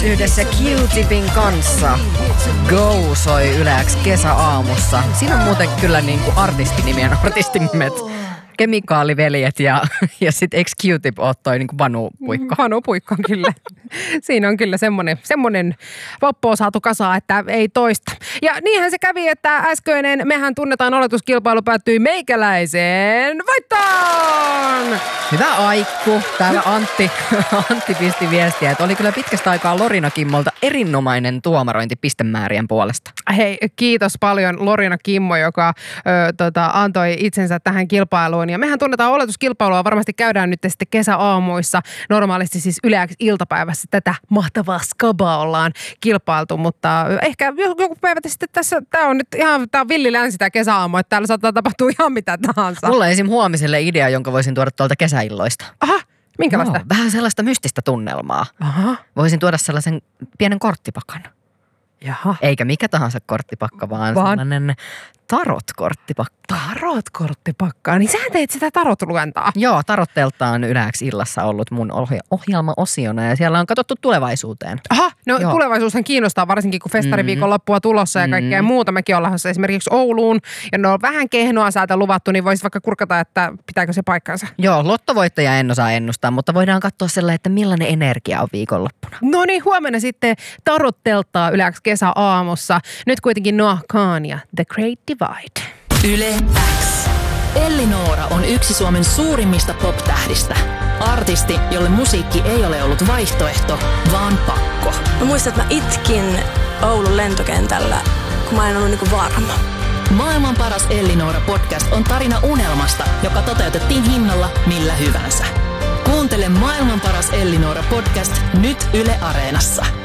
yhdessä Q-tipin kanssa. Go soi Yle X kesäaamussa. Siinä on muuten kyllä niinku artistinimet. Kemikaaliveljet ja sitten eikö Q-tip ole toi niinku Vanu Puikko? Vanu Puikko kyllä. Siinä on kyllä semmoinen poppo saatu kasaan, että ei toista. Ja niinhän se kävi, että äskeinen mehän tunnetaan oletuskilpailu päättyi meikäläiseen voittoon! Hyvä Aikku. Täällä Antti pisti viestiä, että oli kyllä pitkästä aikaa Lorina Kimmolta erinomainen tuomarointi pistemäärien puolesta. Hei, kiitos paljon Lorina Kimmo, joka antoi itsensä tähän kilpailuun. Ja mehän tunnetaan oletuskilpailua, varmasti käydään nyt sitten kesäaamuissa. Normaalisti siis Yle X iltapäivässä tätä mahtavaa skabaa ollaan kilpailtu, mutta ehkä joku päivä sitten tässä, tää on villi länsi tää kesäaamu, että täällä saattaa tapahtua ihan mitä tahansa. Mulla on esim. Huomiselle idea, jonka voisin tuoda tuolta kesäilloista. Aha, minkälaista? No, vähän sellaista mystistä tunnelmaa. Aha. Voisin tuoda sellaisen pienen korttipakan. Jaha. Eikä mikä tahansa korttipakka, vaan sellainen tarot-korttipakka. Tarot-korttipakkaa? Niin sähän teit sitä tarot-luentaa. Joo, tarottelta on Yle X illassa ollut mun ohjelma-osiona ja siellä on katsottu tulevaisuuteen. Aha, no joo. Tulevaisuushan kiinnostaa varsinkin kun festariviikon loppua tulossa ja kaikkea muuta. Mekin ollaan esimerkiksi Ouluun ja no vähän kehnoa säältä luvattu, niin voisi vaikka kurkata, että pitääkö se paikkansa. Joo, lottovoittaja en osaa ennustaa, mutta voidaan katsoa sellainen, että millainen energia on viikonloppuna. No niin, huomenna sitten tarotteltaa Yle X kesäaamussa. Nyt kuitenkin Noah Kahan ja The Great Divide. Yle X. Elli Noora on yksi Suomen suurimmista pop-tähdistä. Artisti, jolle musiikki ei ole ollut vaihtoehto, vaan pakko. Mä muistan, että mä itkin Oulun lentokentällä, kun mä en ollut niinku varma. Maailman paras Elli Noora podcast on tarina unelmasta, joka toteutettiin hinnalla millä hyvänsä. Kuuntele Maailman paras Elli Noora podcast nyt Yle Areenassa.